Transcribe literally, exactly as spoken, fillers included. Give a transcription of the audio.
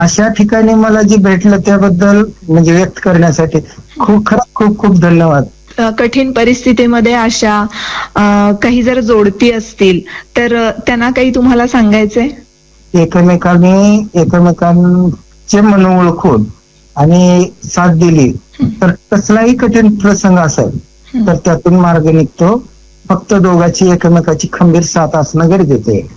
अशा ठिकाणी मला जे भेटलं त्याबद्दल म्हणजे व्यक्त करण्यासाठी खूप खरंच खूप खूप धन्यवाद. अ, कठीण परिस्थितीमध्ये अशा अ, काही जर जोडती असतील तर अ, त्यांना काही तुम्हाला सांगायचंय? एकमेकांनी एकमेकांचे मन ओळखून आणि साथ दिली तर कसलाही कठीण प्रसंग असेल तर त्यातून मार्ग निघतो. फक्त दोघांची एकमेकाची खंबीर साथ असणं गरजेचं आहे.